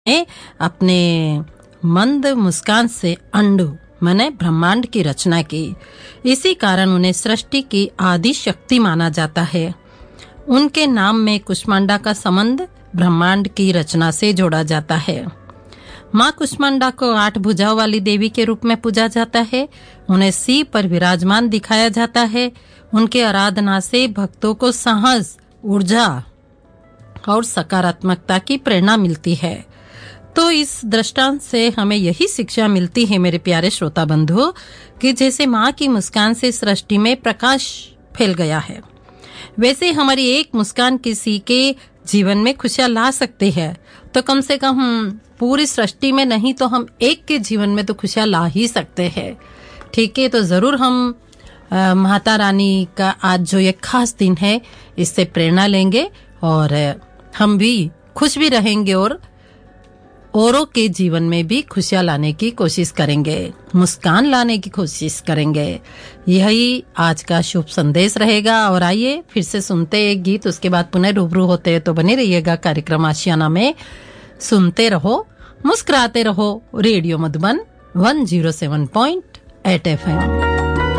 ने अपने मंद मुस्कान से अंडू माने ब्रह्मांड की रचना की। इसी कारण उन्हें सृष्टि की आदि शक्ति माना जाता है। उनके नाम में कुष्मांडा का संबंध ब्रह्मांड की रचना से जोड़ा जाता है। माँ कुष्मांडा को 8 भुजाओं वाली देवी के रूप में पूजा जाता है। उन्हें सिंह पर विराजमान दिखाया जाता है। उनके आराधना से भक्तों को साहस, ऊर्जा और सकारात्मकता की प्रेरणा मिलती है। तो इस दृष्टांत से हमें यही शिक्षा मिलती है मेरे प्यारे श्रोता बंधु, कि जैसे माँ की मुस्कान से सृष्टि में प्रकाश फैल गया है, वैसे हमारी एक मुस्कान किसी के जीवन में खुशियाँ ला सकती है। तो कम से कम हम पूरी सृष्टि में नहीं तो हम एक के जीवन में तो खुशियाँ ला ही सकते हैं। ठीक है, तो जरूर हम माता रानी का आज जो ये खास दिन है इससे प्रेरणा लेंगे और हम भी खुश भी रहेंगे और औरों के जीवन में भी खुशियां लाने की कोशिश करेंगे, मुस्कान लाने की कोशिश करेंगे। यही आज का शुभ संदेश रहेगा। और आइए फिर से सुनते एक गीत, उसके बाद पुनः रूबरू होते हैं। तो बने रहिएगा कार्यक्रम आशियाना में। सुनते रहो, मुस्कुराते रहो। Radio Madhuban 107.8 FM।